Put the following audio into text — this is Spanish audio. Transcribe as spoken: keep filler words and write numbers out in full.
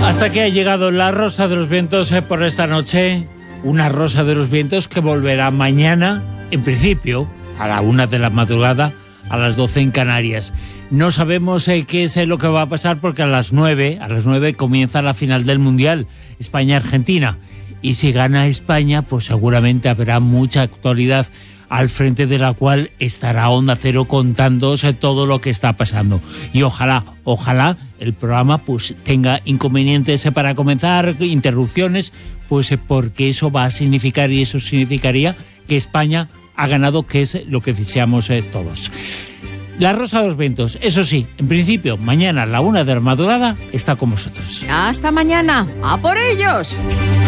Hasta que ha llegado la Rosa de los Vientos eh, por esta noche. Una Rosa de los Vientos que volverá mañana, en principio, a la una de la madrugada, a las doce en Canarias. No sabemos eh, qué es eh, lo que va a pasar porque a las nueve, a las nueve comienza la final del Mundial, España-Argentina. Y si gana España, pues seguramente habrá mucha actualidad al frente de la cual estará Onda Cero contándose todo lo que está pasando. Y ojalá, ojalá el programa pues tenga inconvenientes para comenzar, interrupciones, pues porque eso va a significar, y eso significaría que España ha ganado, que es lo que deseamos eh, todos. La Rosa de los Vientos, eso sí, en principio, mañana a la una de la madrugada está con vosotros. Hasta mañana, ¡a por ellos!